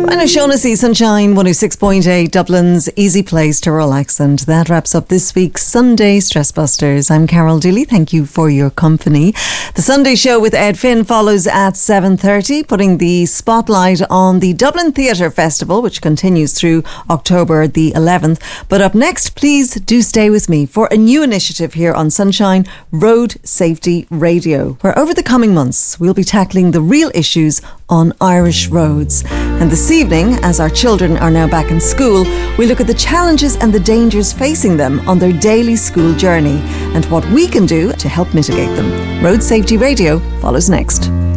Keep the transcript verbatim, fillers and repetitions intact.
Ryan O'Shaughnessy, Sunshine one oh six point eight, Dublin's easy place to relax. And that wraps up this week's Sunday Stress Busters. I'm Carol Dooley. Thank you for your company. The Sunday show with Ed Finn follows at seven thirty, putting the spotlight on the Dublin Theatre Festival, which continues through October the eleventh. But up next, please do stay with me for a new initiative here on Sunshine, Road Safety Radio, where over the coming months we'll be tackling the real issues on Irish roads. And this evening, as our children are now back in school, we look at the challenges and the dangers facing them on their daily school journey and what we can do to help mitigate them. Road Safety Radio follows next.